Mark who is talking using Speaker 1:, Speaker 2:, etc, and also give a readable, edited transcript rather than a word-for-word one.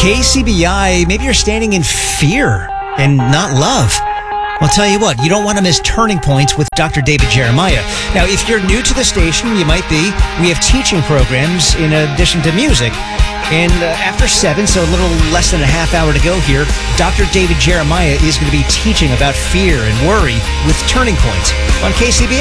Speaker 1: KCBI, maybe you're standing in fear and not love. I'll tell you what, you don't want to miss Turning Points with Dr. David Jeremiah. Now, if you're new to the station, you might be. We have teaching programs in addition to music. And after 7, so a little less than a half hour to go here, Dr. David Jeremiah is going to be teaching about fear and worry with Turning Points on KCBI.